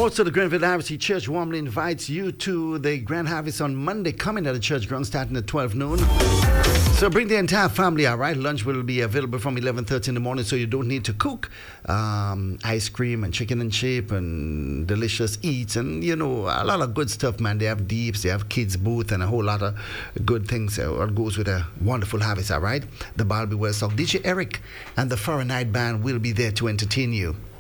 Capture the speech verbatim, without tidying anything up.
Also, the Granville Harvest Church warmly invites you to the Grand Harvest on Monday, coming at the church ground starting at twelve noon. So bring the entire family, all right? Lunch will be available from eleven thirty in the morning, so you don't need to cook. Um, ice cream and chicken and chip and delicious eats and, you know, a lot of good stuff, man. They have deeps, they have kids' booth and a whole lot of good things. Uh, what goes with a wonderful harvest, all right? The bar will be well stocked. D J Eric and the Foreign Night Band will be there to entertain you.